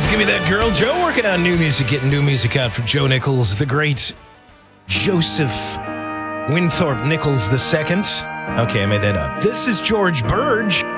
Nichols, Give Me That Girl. Joe working on new music, getting new music out for Joe Nichols, the great Joseph Winthorpe Nichols II. Okay, I made that up. This is George Burge.